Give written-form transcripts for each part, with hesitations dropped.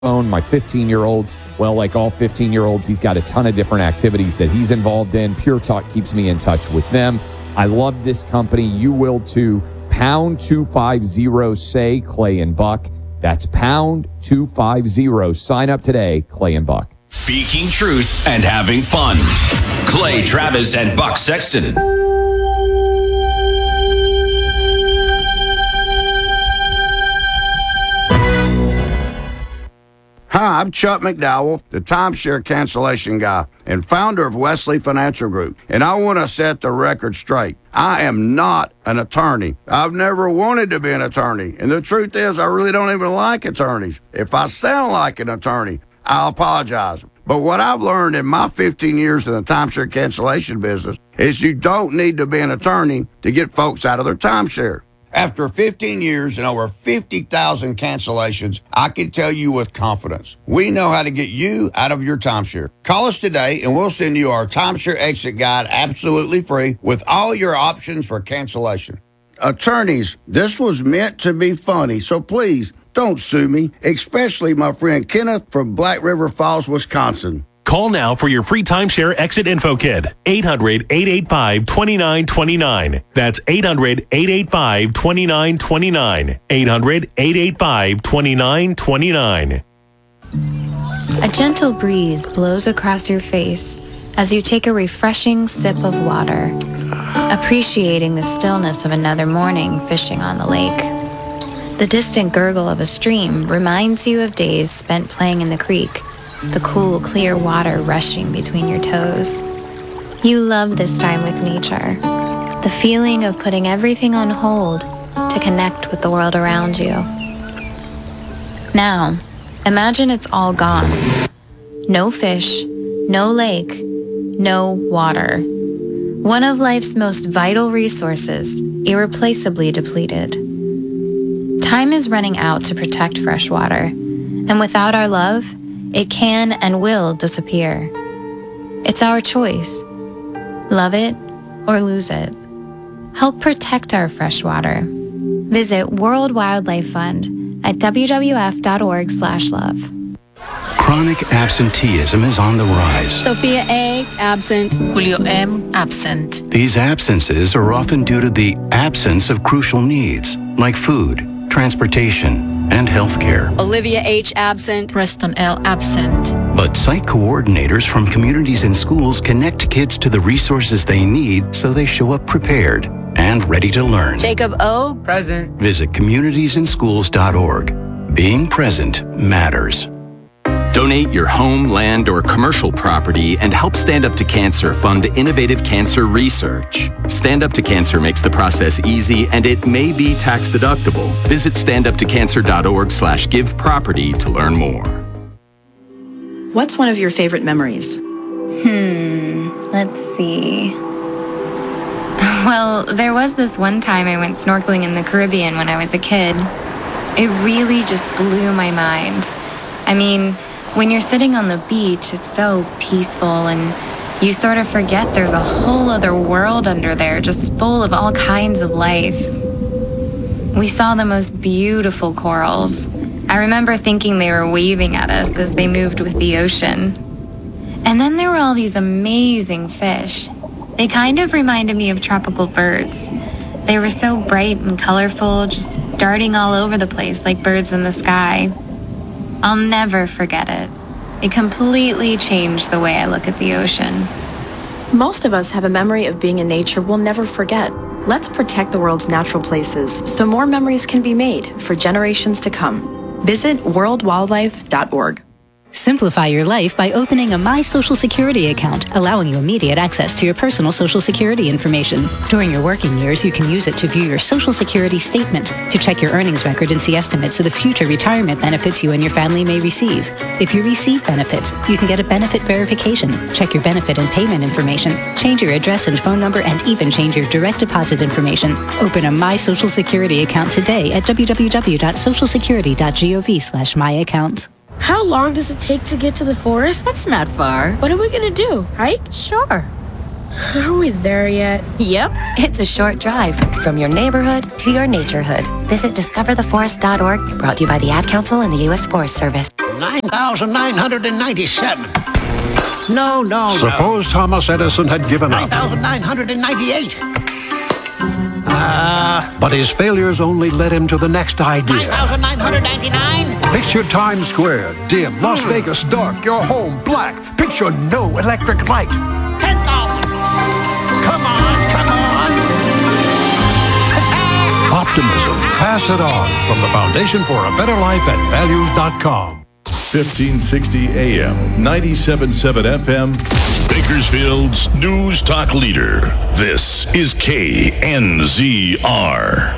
My 15-year-old, well, like all 15-year-olds, he's got a ton of different activities that he's involved in. Pure Talk keeps me in touch with them. I love this company. You will too. Pound 250, say Clay and Buck. That's pound 250. Sign up today, Clay and Buck. Speaking truth and having fun. Clay Travis and Buck Sexton. Hi, I'm Chuck McDowell, the timeshare cancellation guy and founder of Wesley Financial Group. And I want to set the record straight. I am not an attorney. I've never wanted to be an attorney. And the truth is, I really don't even like attorneys. If I sound like an attorney, I'll apologize. But what I've learned in my 15 years in the timeshare cancellation business is you don't need to be an attorney to get folks out of their timeshare. After 15 years and over 50,000 cancellations, I can tell you with confidence, we know how to get you out of your timeshare. Call us today and we'll send you our timeshare exit guide absolutely free with all your options for cancellation. Attorneys, this was meant to be funny, so please don't sue me, especially my friend Kenneth from Black River Falls, Wisconsin. Call now for your free timeshare exit info kit. 800-885-2929. That's 800-885-2929. 800-885-2929. A gentle breeze blows across your face as you take a refreshing sip of water, appreciating the stillness of another morning fishing on the lake. The distant gurgle of a stream reminds you of days spent playing in the creek, the cool, clear water rushing between your toes. You love this time with nature, the feeling of putting everything on hold to connect with the world around you. Now, imagine it's all gone. No fish, no lake, no water. One of life's most vital resources, irreplaceably depleted. Time is running out to protect fresh water, and without our love, it can and will disappear. It's our choice. Love it or lose it. Help protect our fresh water. Visit World Wildlife Fund at wwf.org/love. Chronic absenteeism is on the rise. Sophia A., absent. Julio M., absent. These absences are often due to the absence of crucial needs like food, transportation, and health care. Olivia H., absent. Preston L., absent. But site coordinators from communities and schools connect kids to the resources they need so they show up prepared and ready to learn. Jacob O., present. Visit communitiesinschools.org. Being present matters. Donate your home, land, or commercial property and help Stand Up to Cancer fund innovative cancer research. Stand Up to Cancer makes the process easy and it may be tax deductible. Visit standuptocancer.org/giveproperty to learn more. What's one of your favorite memories? Let's see. Well, there was this one time I went snorkeling in the Caribbean when I was a kid. It really just blew my mind. I mean, when you're sitting on the beach, it's so peaceful and you sort of forget there's a whole other world under there just full of all kinds of life. We saw the most beautiful corals. I remember thinking they were waving at us as they moved with the ocean. And then there were all these amazing fish. They kind of reminded me of tropical birds. They were so bright and colorful, just darting all over the place like birds in the sky. I'll never forget it. It completely changed the way I look at the ocean. Most of us have a memory of being in nature we'll never forget. Let's protect the world's natural places so more memories can be made for generations to come. Visit worldwildlife.org. Simplify your life by opening a My Social Security account, allowing you immediate access to your personal Social Security information. During your working years, you can use it to view your Social Security statement, to check your earnings record and see estimates of the future retirement benefits you and your family may receive. If you receive benefits, you can get a benefit verification, check your benefit and payment information, change your address and phone number, and even change your direct deposit information. Open a My Social Security account today at www.socialsecurity.gov/myaccount. How long does it take to get to the forest? That's not far. What are we gonna do? Hike? Sure. Are we there yet? Yep. It's a short drive from your neighborhood to your naturehood. Visit discovertheforest.org, brought to you by the Ad Council and the U.S. Forest Service. 9,997. No. Suppose Thomas Edison had given up. 9,998. But his failures only led him to the next idea. 9,999. Picture Times Square, dim. Las Vegas, dark. Your home, black. Picture no electric light. 10,000. Come on. Optimism. Pass it on from the Foundation for a Better Life at values.com. 1560 AM, 97.7 FM, Bakersfield's News Talk Leader. This is KNZR.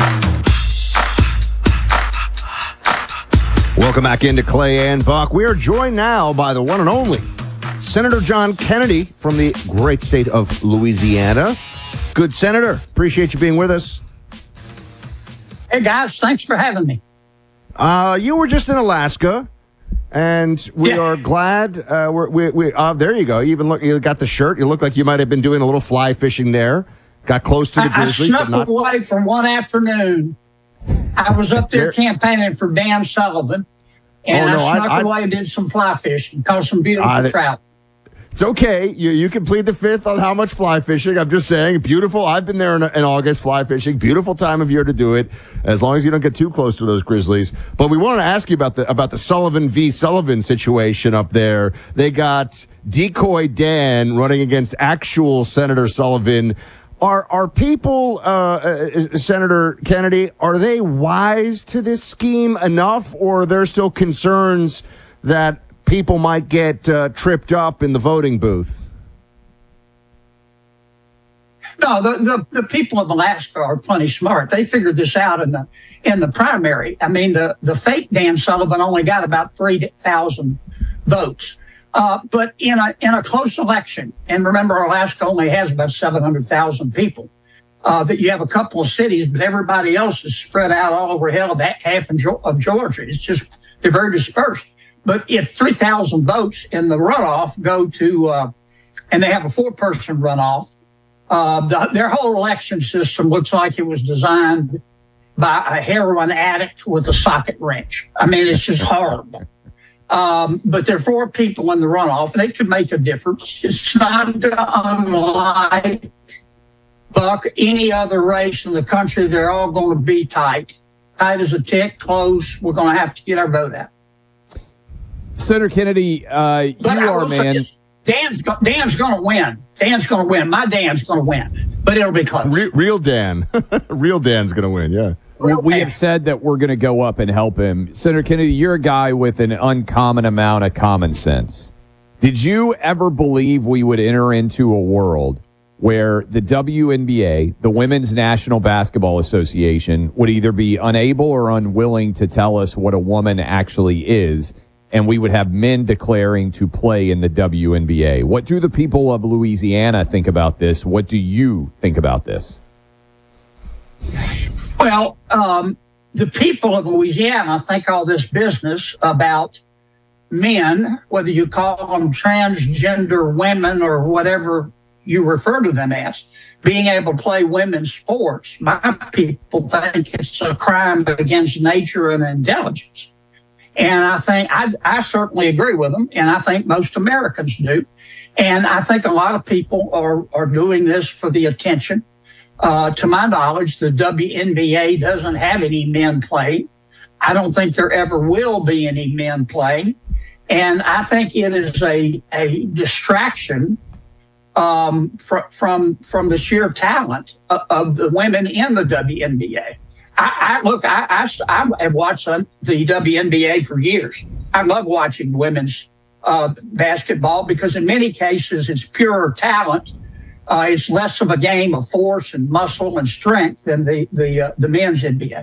Welcome back into Clay and Buck. We are joined now by the one and only Senator John Kennedy from the great state of Louisiana. Good Senator, appreciate you being with us. Hey guys, thanks for having me. You were just in Alaska. And we are glad. There you go. You got the shirt. You look like you might have been doing a little fly fishing there. Got close to the Grizzlies. I snuck away for one afternoon. I was up there campaigning for Dan Sullivan, and I snuck away and did some fly fishing. Caught some beautiful trout. It's okay. You can plead the fifth on how much fly fishing. I'm just saying, beautiful. I've been there in August fly fishing. Beautiful time of year to do it, as long as you don't get too close to those Grizzlies. But we wanted to ask you about the Sullivan v. Sullivan situation up there. They got Decoy Dan running against actual Senator Sullivan. Are people, Senator Kennedy, are they wise to this scheme enough, or are there still concerns that people might get tripped up in the voting booth? No, the people of Alaska are plenty smart. They figured this out in the primary. I mean, the fake Dan Sullivan only got about 3,000 votes. But in a close election, and remember, Alaska only has about 700,000 people, that you have a couple of cities, but everybody else is spread out all over half of Georgia. It's just, they're very dispersed. But if 3,000 votes in the runoff go to, and they have a 4-person runoff, their whole election system looks like it was designed by a heroin addict with a socket wrench. I mean, it's just horrible. But there are 4 people in the runoff, and it could make a difference. It's not unlike, Buck, any other race in the country. They're all going to be tight as a tick, close. We're going to have to get our vote out. Senator Kennedy, you are a man. Dan's going to win. Dan's going to win. My Dan's going to win, but it'll be close. Real Dan. Real Dan's going to win, yeah. We have said that we're going to go up and help him. Senator Kennedy, you're a guy with an uncommon amount of common sense. Did you ever believe we would enter into a world where the WNBA, the Women's National Basketball Association, would either be unable or unwilling to tell us what a woman actually is, and we would have men declaring to play in the WNBA? What do the people of Louisiana think about this? What do you think about this? Well, the people of Louisiana think all this business about men, whether you call them transgender women or whatever you refer to them as, being able to play women's sports. My people think it's a crime against nature and intelligence. And I think I certainly agree with them, and I think most Americans do. And I think a lot of people are doing this for the attention. To my knowledge, the WNBA doesn't have any men playing. I don't think there ever will be any men playing. And I think it is a distraction from the sheer talent of the women in the WNBA. I have watched the WNBA for years. I love watching women's basketball because in many cases it's pure talent. It's less of a game of force and muscle and strength than the men's NBA.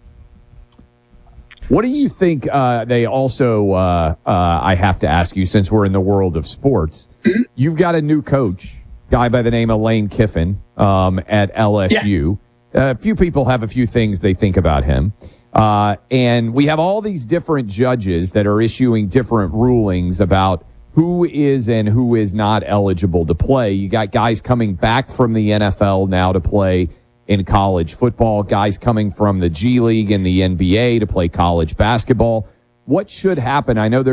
What do you think they also, I have to ask you, since we're in the world of sports, you've got a new coach, guy by the name of Lane Kiffin at LSU. Yeah. A few people have a few things they think about him. And we have all these different judges that are issuing different rulings about who is and who is not eligible to play. You got guys coming back from the NFL now to play in college football, guys coming from the G League and the NBA to play college basketball. what should happen? I know